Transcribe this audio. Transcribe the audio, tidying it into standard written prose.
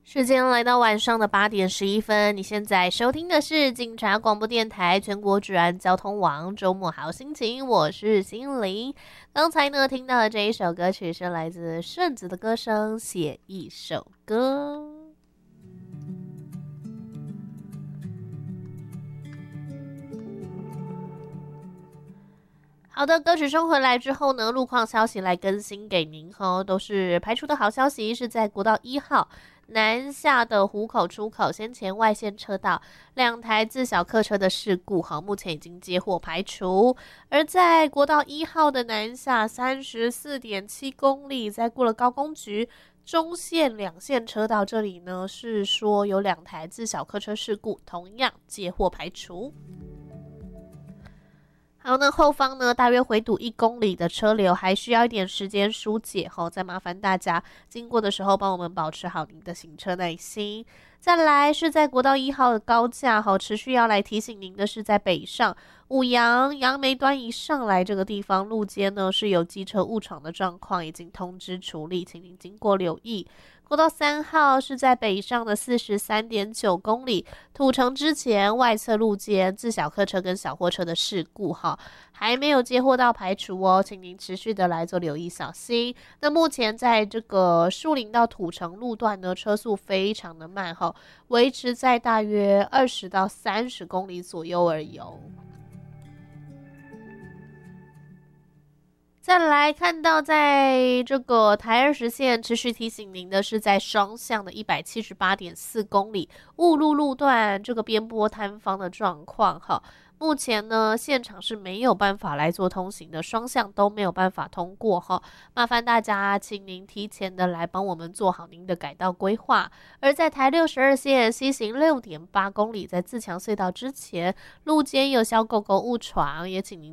时间来到晚上的8点11分，你现在收听的是警察广播电台全国治安交通网周末好心情，我是心灵。刚才呢听到的这一首歌曲是来自顺子的歌声，写一首歌。好的，歌曲收回来之后呢，路况消息来更新给您吼，都是排除的好消息，是在国道1号南下的湖口出口，先前外线车道2台自小客车的事故，好，目前已经接获排除。而在国道1号的南下34.7公里，在过了高工局中线2线车道这里呢，是说有2台自小客车事故，同样接获排除。好，那后方呢，大约回堵1公里的车流还需要一点时间疏解吼，再麻烦大家经过的时候帮我们保持好您的行车耐心。再来是在国道1号的高架吼，持续要来提醒您的是在北上五杨杨梅端一上来这个地方路肩呢是有机车误闯的状况，已经通知处理，请您经过留意。国道3号是在北上的43.9公里，土城之前外侧路肩自小客车跟小货车的事故哈，还没有接获到排除哦，请您持续的来做留意小心。那目前在这个树林到土城路段呢，车速非常的慢哈，维持在大约20到30公里左右而已哦。再来看到，在这个台20线持续提醒您的是，在双向的178.4公里雾路路段这个边坡坍方的状况哈。目前呢，现场是没有办法来做通行的，双向都没有办法通过哈。麻烦大家，请您提前的来帮我们做好您的改道规划。而在台62线西行6.8公里，在自强隧道之前，路肩有小狗狗误闯，也请您